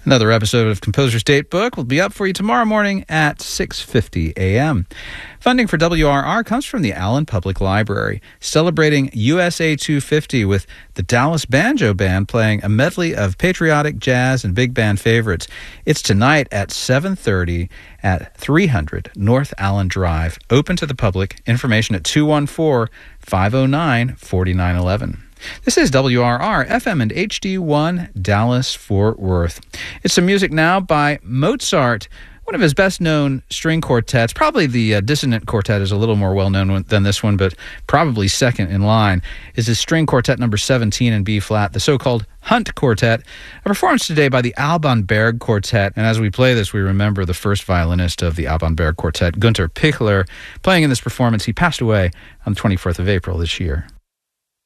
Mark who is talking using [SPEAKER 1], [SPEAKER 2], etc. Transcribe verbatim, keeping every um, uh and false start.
[SPEAKER 1] Another episode of Composer's Datebook will be up for you tomorrow morning at six fifty a.m. Funding for W R R comes from the Allen Public Library, celebrating U S A two fifty with the Dallas Banjo Band playing a medley of patriotic jazz and big band favorites. It's tonight at seven thirty at three hundred North Allen Drive. Open to the public. Information at two one four, five oh nine, four nine one one. This is W R R, F M and H D one, Dallas-Fort Worth. It's some music now by Mozart, one of his best-known string quartets. Probably the uh, Dissonant Quartet is a little more well-known than this one, but probably second in line is his string quartet number seventeen in B-flat, the so-called Hunt Quartet, a performance today by the Alban Berg Quartet. And as we play this, we remember the first violinist of the Alban Berg Quartet, Günter Pichler, playing in this performance. He passed away on the twenty-fourth of April this year.